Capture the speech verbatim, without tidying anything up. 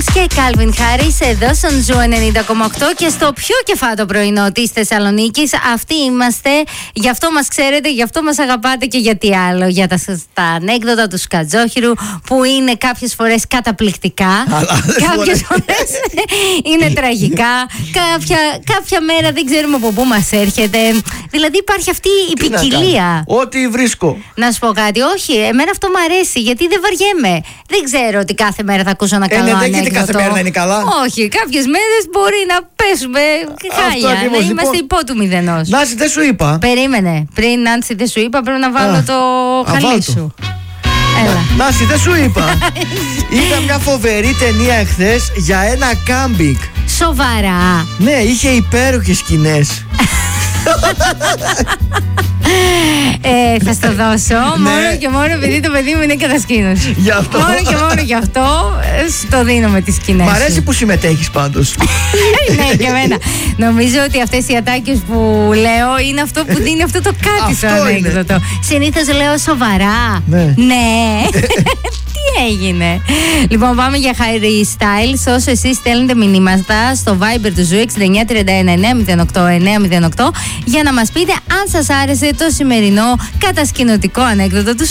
Jones και Calvin Harris εδώ στον Ζου ενενήντα κόμμα οκτώ και στο πιο κεφάτο πρωινό της Θεσσαλονίκης. Αυτοί είμαστε, γι' αυτό μας ξέρετε, γι' αυτό μας αγαπάτε και γιατί άλλο. Για τα, τα ανέκδοτα του Σκατζόχυρου που είναι κάποιες φορές καταπληκτικά, κάποιες φορές είναι τραγικά, κάποια, κάποια μέρα δεν ξέρουμε από πού μας έρχεται. Δηλαδή υπάρχει αυτή η ποικιλία. Ό,τι βρίσκω. Να σου πω κάτι, όχι, εμένα αυτό μου αρέσει γιατί δεν βαριέμαι. Δεν ξέρω ότι κάθε μέρα θα ακούσω ένα καλό ε, ναι, ανέκδοτο. δεν κάθε μέρα να είναι καλά. Όχι, κάποιες μέρες μπορεί να πέσουμε χάλια, να είμαστε λοιπόν υπό του μηδενός. Νάση, δεν σου είπα. Περίμενε, πριν Νάνση δεν σου είπα, πρέπει να βάλω Α, το χαλί σου. Έλα. Νάση, δεν σου είπα. Είδα μια φοβερή ταινία εχθές για ένα κάμπινγκ. Σοβαρά? Ναι, είχε υπέροχες σκηνές. ε, θα στο δώσω ναι. μόνο και μόνο επειδή το παιδί μου είναι κατασκήνωση. Γι' αυτό. Μόνο και μόνο γι' αυτό στο δίνω με τις σκηνές. Μ' αρέσει που συμμετέχεις πάντως. Ναι, και εμένα. Νομίζω ότι αυτές οι ατάκες που λέω είναι αυτό που δίνει αυτό το κάτι στο ανέκδοτο. Συνήθως λέω σοβαρά. Ναι. Ναι. Τι έγινε? Λοιπόν, πάμε για Harry Styles. Όσο εσείς στέλνετε μηνύματα στο Viber του Ζου εξήντα εννιά τριάντα ένα εννιά μηδέν οκτώ εννιά μηδέν οκτώ για να μας πείτε αν σας άρεσε το σημερινό κατασκηνωτικό ανέκδοτο του